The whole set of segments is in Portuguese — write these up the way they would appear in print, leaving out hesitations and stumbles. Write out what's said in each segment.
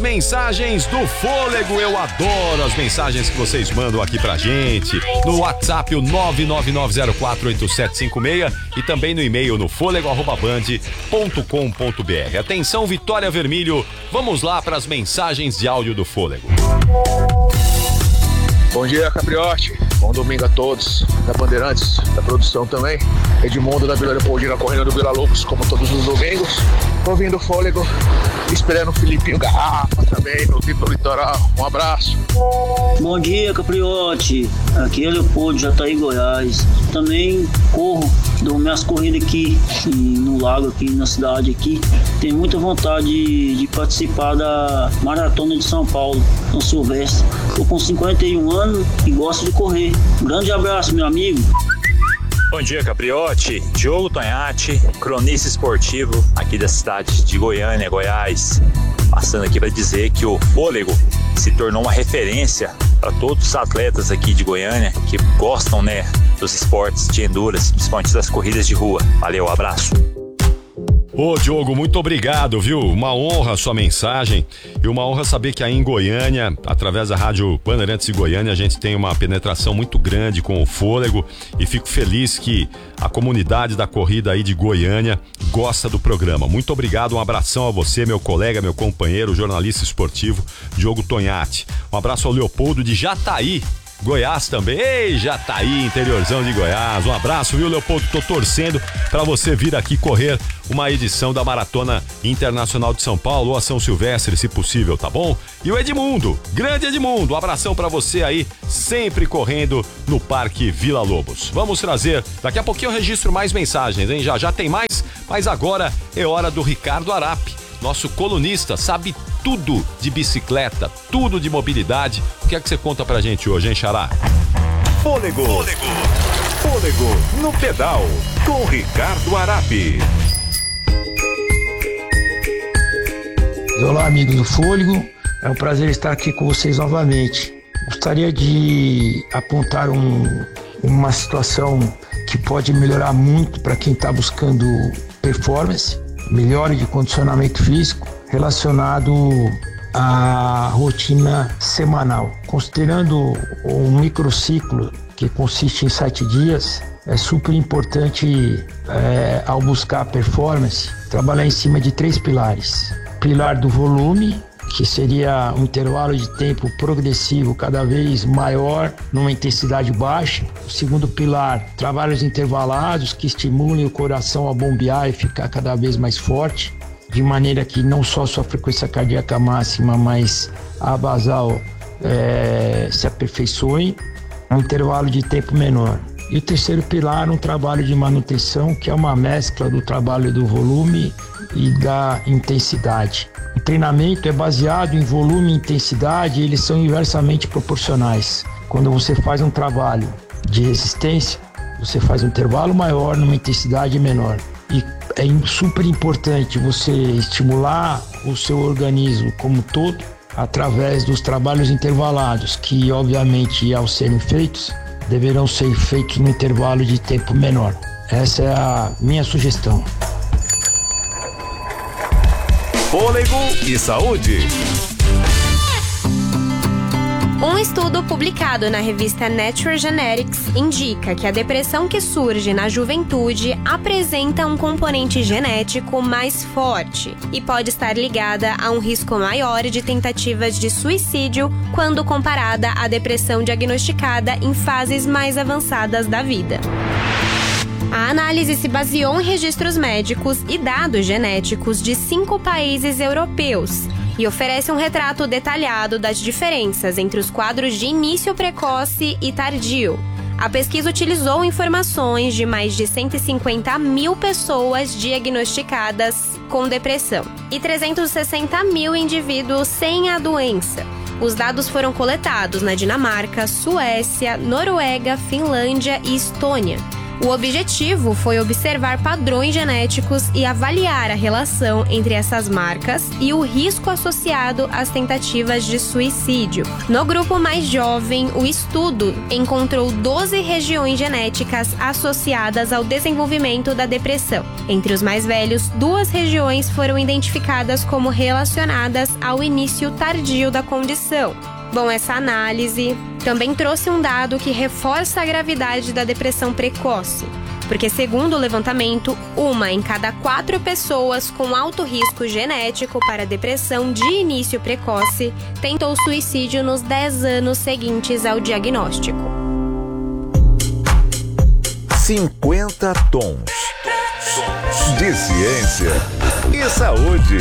mensagens do Fôlego. Eu adoro as mensagens que vocês mandam aqui pra gente no WhatsApp, o 999048756, e também no e-mail no fôlego@band.com.br. Atenção, Vitória Vermelho, vamos lá para as mensagens de áudio do Fôlego. Bom dia, Capriotti. Bom domingo a todos da Bandeirantes, da produção também. Edmundo da Vila Leopoldina correndo do Vila Lobos, como todos os domingos. Ouvindo o Fôlego, esperando o Filipinho Garrafa também no Litoral. Um abraço. Bom dia, Capriotti. Aqui é Leopoldo, Jataí, Goiás. Também corro, dou minhas corridas aqui no lago, aqui na cidade aqui. Tenho muita vontade de participar da Maratona de São Paulo, São Silvestre. Estou com 51 anos e gosto de correr. Um grande abraço, meu amigo. Bom dia, Capriotti. Diogo Tonhatti, cronista esportivo aqui da cidade de Goiânia, Goiás. Passando aqui para dizer que o Fôlego se tornou uma referência para todos os atletas aqui de Goiânia que gostam, dos esportes de endurance, principalmente das corridas de rua. Valeu, abraço. Ô Diogo, muito obrigado, viu? Uma honra a sua mensagem e uma honra saber que aí em Goiânia, através da Rádio Bandeirantes de Goiânia, a gente tem uma penetração muito grande com o Fôlego, e fico feliz que a comunidade da corrida aí de Goiânia gosta do programa. Muito obrigado, um abração a você, meu colega, meu companheiro, jornalista esportivo Diogo Tonhatti. Um abraço ao Leopoldo de Jataí, Goiás também. Ei, Jataí, interiorzão de Goiás. Um abraço, viu, Leopoldo? Tô torcendo pra você vir aqui correr uma edição da Maratona Internacional de São Paulo ou a São Silvestre, se possível, tá bom? E o Edmundo, grande Edmundo, um abração pra você aí, sempre correndo no Parque Vila Lobos. Vamos trazer, daqui a pouquinho eu registro mais mensagens, hein? Já tem mais, mas agora é hora do Ricardo Arapi, nosso colunista, sabe tudo de bicicleta, tudo de mobilidade. O que é que você conta pra gente hoje, hein, Xará? Fôlego no pedal, com Ricardo Arapi. Olá, amigos do Fôlego, é um prazer estar aqui com vocês novamente. Gostaria de apontar uma situação que pode melhorar muito para quem está buscando performance, melhora de condicionamento físico relacionado à rotina semanal. Considerando um microciclo que consiste em 7 dias, é super importante ao buscar performance, trabalhar em cima de 3 pilares. Pilar do volume, que seria um intervalo de tempo progressivo cada vez maior numa intensidade baixa. O segundo pilar, trabalhos intervalados que estimulem o coração a bombear e ficar cada vez mais forte, de maneira que não só sua frequência cardíaca máxima, mas a basal se aperfeiçoe, um intervalo de tempo menor. E o terceiro pilar, um trabalho de manutenção, que é uma mescla do trabalho do volume e da intensidade. O treinamento é baseado em volume e intensidade, e eles são inversamente proporcionais. Quando você faz um trabalho de resistência, você faz um intervalo maior numa intensidade menor. E é super importante você estimular o seu organismo como todo através dos trabalhos intervalados, que obviamente, ao serem feitos, deverão ser feitos no intervalo de tempo menor. Essa é a minha sugestão. Fôlego e saúde. Um estudo publicado na revista Nature Genetics indica que a depressão que surge na juventude apresenta um componente genético mais forte e pode estar ligada a um risco maior de tentativas de suicídio quando comparada à depressão diagnosticada em fases mais avançadas da vida. A análise se baseou em registros médicos e dados genéticos de 5 países europeus e oferece um retrato detalhado das diferenças entre os quadros de início precoce e tardio. A pesquisa utilizou informações de mais de 150 mil pessoas diagnosticadas com depressão e 360 mil indivíduos sem a doença. Os dados foram coletados na Dinamarca, Suécia, Noruega, Finlândia e Estônia. O objetivo foi observar padrões genéticos e avaliar a relação entre essas marcas e o risco associado às tentativas de suicídio. No grupo mais jovem, o estudo encontrou 12 regiões genéticas associadas ao desenvolvimento da depressão. Entre os mais velhos, 2 regiões foram identificadas como relacionadas ao início tardio da condição. Bom, essa análise também trouxe um dado que reforça a gravidade da depressão precoce, porque, segundo o levantamento, 1 em cada 4 pessoas com alto risco genético para depressão de início precoce tentou suicídio nos 10 anos seguintes ao diagnóstico. 50 tons de ciência e saúde.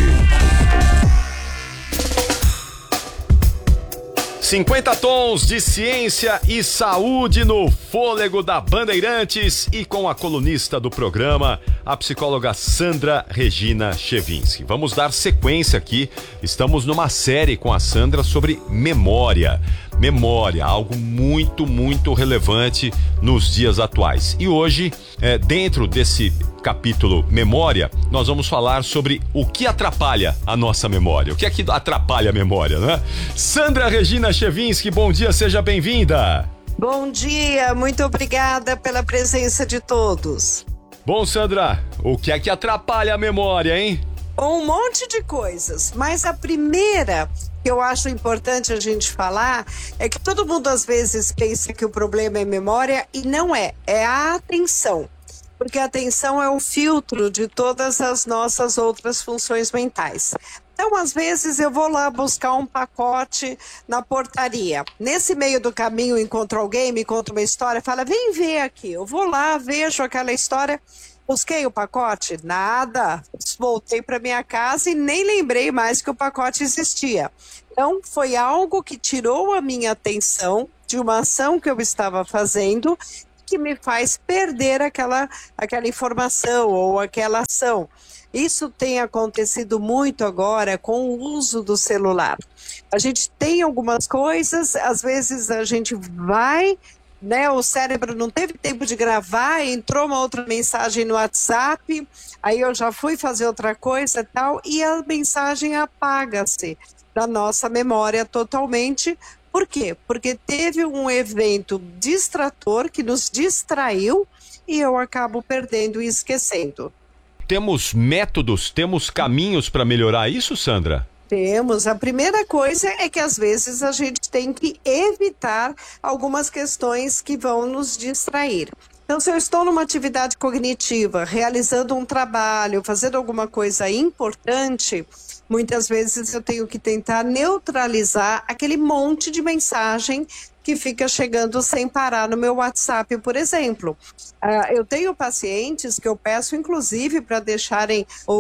50 tons de ciência e saúde no Fôlego da Bandeirantes e com a colunista do programa, a psicóloga Sandra Regina Chevinski. Vamos dar sequência aqui, estamos numa série com a Sandra sobre memória. Memória, algo muito, muito relevante nos dias atuais. E hoje, dentro desse capítulo Memória, nós vamos falar sobre o que atrapalha a nossa memória. O que é que atrapalha a memória, né? Sandra Regina Chevinski, bom dia, seja bem-vinda. Bom dia, muito obrigada pela presença de todos. Bom, Sandra, o que é que atrapalha a memória, hein? Um monte de coisas, mas a primeira que eu acho importante a gente falar é que todo mundo às vezes pensa que o problema é memória e não é a atenção. Porque a atenção é o filtro de todas as nossas outras funções mentais. Então, às vezes, eu vou lá buscar um pacote na portaria. Nesse meio do caminho, encontro alguém, me conta uma história, fala, vem ver aqui. Eu vou lá, vejo aquela história, busquei o pacote, nada. Voltei para minha casa e nem lembrei mais que o pacote existia. Então, foi algo que tirou a minha atenção de uma ação que eu estava fazendo, que me faz perder aquela informação ou aquela ação. Isso tem acontecido muito agora com o uso do celular. A gente tem algumas coisas, às vezes a gente vai, né, o cérebro não teve tempo de gravar, entrou uma outra mensagem no WhatsApp, aí eu já fui fazer outra coisa e tal, e a mensagem apaga-se da nossa memória totalmente. Por quê? Porque teve um evento distrator que nos distraiu e eu acabo perdendo e esquecendo. Temos métodos, temos caminhos para melhorar isso, Sandra? Temos. A primeira coisa é que às vezes a gente tem que evitar algumas questões que vão nos distrair. Então, se eu estou numa atividade cognitiva, realizando um trabalho, fazendo alguma coisa importante, muitas vezes eu tenho que tentar neutralizar aquele monte de mensagem que fica chegando sem parar no meu WhatsApp, por exemplo. Eu tenho pacientes que eu peço, inclusive, para deixarem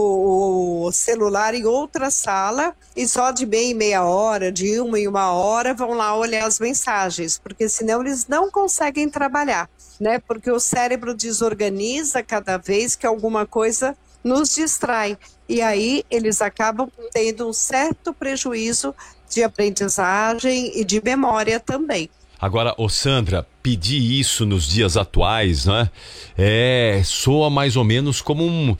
o celular em outra sala e só de meia em meia hora, de uma em uma hora, vão lá olhar as mensagens, porque senão eles não conseguem trabalhar, né? Porque o cérebro desorganiza cada vez que alguma coisa nos distrai. E aí eles acabam tendo um certo prejuízo de aprendizagem e de memória também. Agora, ô Sandra, pedir isso nos dias atuais, né? Soa mais ou menos como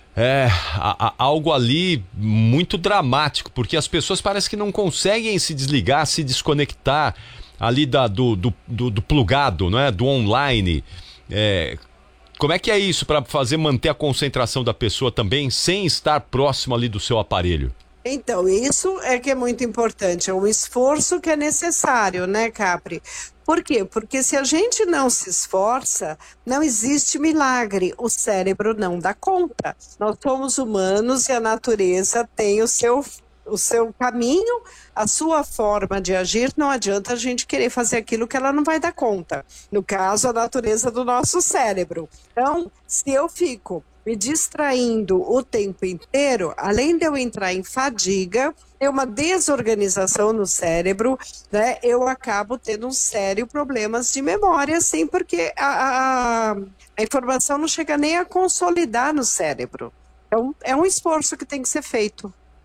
algo ali muito dramático, porque as pessoas parecem que não conseguem se desligar, se desconectar ali do plugado, né? Do online. Como é que é isso para manter a concentração da pessoa também sem estar próximo ali do seu aparelho? Então, isso é que é muito importante, é um esforço que é necessário, né, Capri? Por quê? Porque se a gente não se esforça, não existe milagre, o cérebro não dá conta. Nós somos humanos e a natureza tem o seu caminho, a sua forma de agir, não adianta a gente querer fazer aquilo que ela não vai dar conta. No caso, a natureza do nosso cérebro. Então, se eu fico me distraindo o tempo inteiro, além de eu entrar em fadiga, tem uma desorganização no cérebro, né? Eu acabo tendo um sério problemas de memória, assim, porque a informação não chega nem a consolidar no cérebro. Então, é um esforço que tem que ser feito.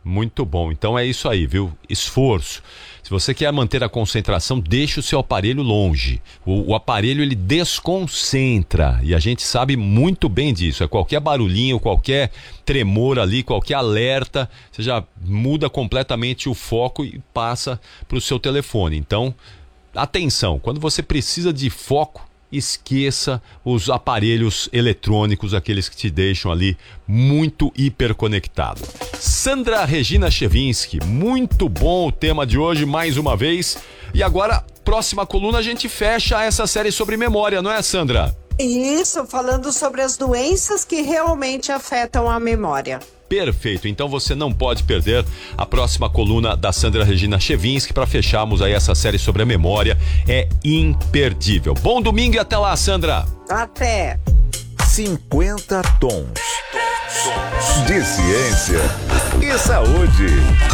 Muito bom. Então é isso aí, viu? Esforço. Se você quer manter a concentração, deixe o seu aparelho longe. O aparelho, ele desconcentra. E a gente sabe muito bem disso. É qualquer barulhinho, qualquer tremor ali, qualquer alerta, você já muda completamente o foco e passa para o seu telefone. Então, atenção. Quando você precisa de foco, esqueça os aparelhos eletrônicos, aqueles que te deixam ali muito hiperconectado. Sandra Regina Chevinski, muito bom o tema de hoje, mais uma vez. E agora, próxima coluna, a gente fecha essa série sobre memória, não é, Sandra? Isso, falando sobre as doenças que realmente afetam a memória. Perfeito, então você não pode perder a próxima coluna da Sandra Regina Chevinski para fecharmos aí essa série sobre a memória. É imperdível. Bom domingo e até lá, Sandra. Até. 50 tons de ciência e saúde.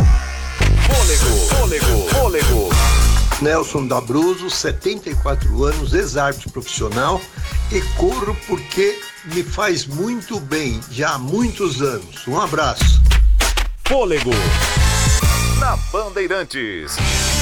Fôlego. Nelson D'Abruzzo, 74 anos, ex-árbitro profissional, e corro porque me faz muito bem, já há muitos anos. Um abraço. Fôlego na Bandeirantes.